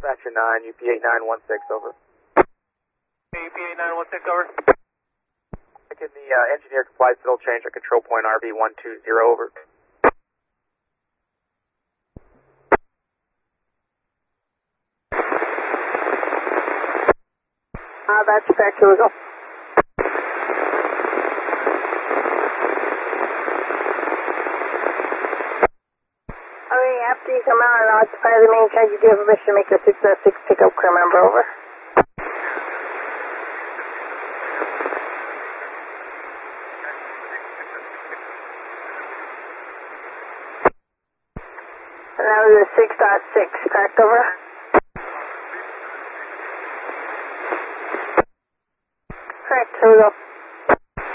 Section 9, UP8916, over. UP8916, over. Taking the engineer complied fiddle change at control point RV120, over. That's correct, here we go. Okay, after you come out and occupy the main track, you do have permission to make a 606 pickup crew member, over. And that was a 6.6, correct, over? Correct, here we go.